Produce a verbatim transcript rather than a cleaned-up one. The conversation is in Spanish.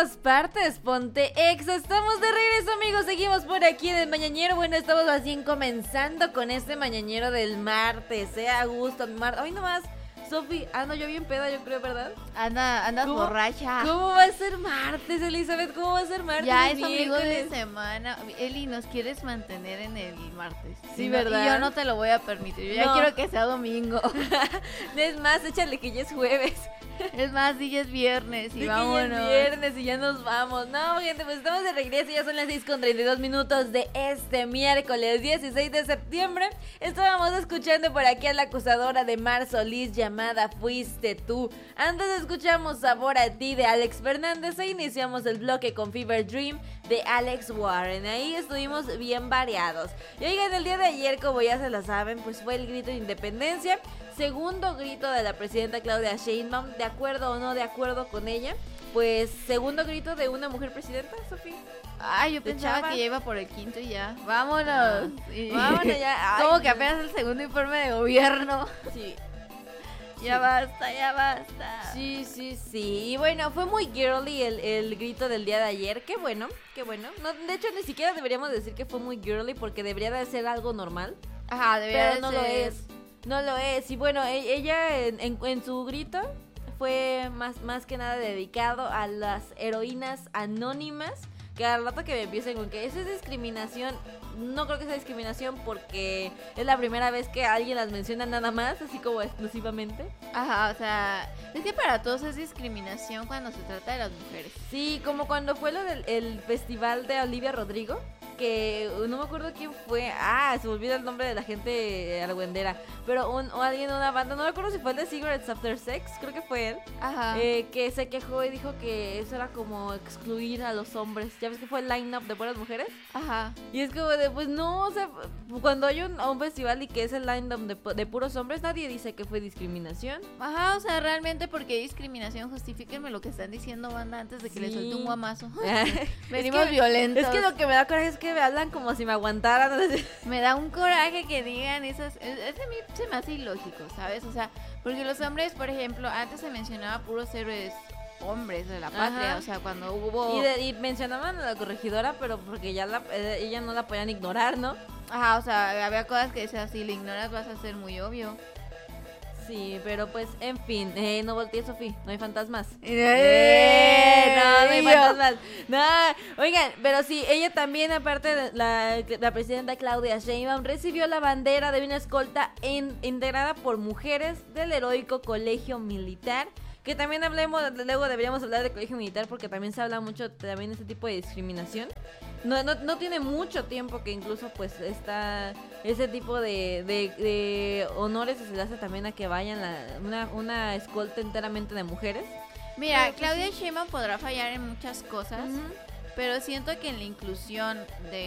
todas partes, ponte Exa. Estamos de regreso, amigos. Seguimos por aquí en el mañanero. Bueno, estamos recién comenzando con este mañanero del martes. Eh, a gusto, mar... Hoy nomás, Sofi, ando yo bien peda, yo creo, ¿verdad? Anda, andas ¿Cómo, borracha. ¿Cómo va a ser martes, Elizabeth? ¿Cómo va a ser martes? Ya es ombligo miércoles? de semana. Eli, nos quieres mantener en el martes. Sí, Y no- ¿verdad? Y yo no te lo voy a permitir. Yo ya No. quiero que sea domingo. Es más, échale que ya es jueves. Es más, sí, ya es viernes y De que ya vámonos. es viernes y ya nos vamos. No, gente, pues estamos de regreso. Ya son las seis con treinta y dos minutos de este miércoles dieciséis de septiembre. Estábamos escuchando por aquí a la acusadora de Mar Solís llamada Fuiste Tú. Antes escuchamos Sabor a Ti de Alex Fernández e iniciamos el bloque con Fever Dream de Alex Warren. Ahí estuvimos bien variados. Y oigan, el día de ayer, como ya se lo saben, pues fue el grito de independencia. Segundo grito de la presidenta Claudia Sheinbaum, de acuerdo o no de acuerdo con ella. Pues segundo grito de una mujer presidenta, Sofía. Ay, yo ¿De pensaba chava? que ya iba por el quinto y ya. Vámonos. Y- Vámonos ya. Ay, Como que no. apenas el segundo informe de gobierno. Sí. Ya basta, ya basta. Sí, sí, sí. Y bueno, fue muy girly el, el grito del día de ayer. Qué bueno, qué bueno. No, de hecho, ni siquiera deberíamos decir que fue muy girly porque debería de ser algo normal. Ajá, debería Pero de no lo ser- es. No lo es. Y bueno, e- ella en, en- en su grito fue más, más que nada dedicado a las heroínas anónimas. Que al rato que me empiecen con que eso es discriminación, no creo que sea discriminación porque es la primera vez que alguien las menciona nada más, así como exclusivamente. Ajá, o sea, es que para todos es discriminación cuando se trata de las mujeres. Sí, como cuando fue lo del el festival de Olivia Rodrigo, que no me acuerdo quién fue. Ah, se me olvida el nombre de la gente argüendera. Pero un, o alguien de una banda, no me acuerdo si fue el de Cigarettes After Sex, creo que fue él. Ajá. Eh, que se quejó y dijo que eso era como excluir a los hombres. Ya ves que fue el line-up de puras mujeres. Ajá. Y es como de, pues no, o sea, cuando hay un, un festival y que es el line-up de, pu- de puros hombres, nadie dice que fue discriminación. Ajá, o sea, realmente porque hay discriminación, justifíquenme lo que están diciendo, banda, antes de que les Sí. suelte un guamazo. Es Venimos que- violentos. Es que lo que me da coraje es que me hablan como si me aguantaran. Me da un coraje que digan esas... Es, es a mí se me hace ilógico, ¿sabes? O sea, porque los hombres, por ejemplo, antes se mencionaba puros héroes hombres de la patria, Ajá. o sea, cuando hubo... Y, de- y mencionaban a la corregidora, pero porque ya la, eh, ella no la podían ignorar, ¿no? Ajá, o sea, había cosas que decían, si le ignoras vas a ser muy obvio. Sí, pero pues, en fin, eh, no volteé, Sofía, no hay fantasmas. ¡Eh! No, no hay Yo. fantasmas. No, oigan, pero sí, ella también, aparte de la, la presidenta Claudia Sheinbaum, recibió la bandera de una escolta en- integrada por mujeres del heroico colegio militar. Que también hablemos, luego deberíamos hablar de colegio militar porque también se habla mucho también de este tipo de discriminación. No, no, no tiene mucho tiempo que incluso pues está ese tipo de, de, de honores se le hace también a que vayan la, una, una escolta enteramente de mujeres. Mira, No, pues Claudia Sheinbaum podrá fallar en muchas cosas, pero siento que en la inclusión de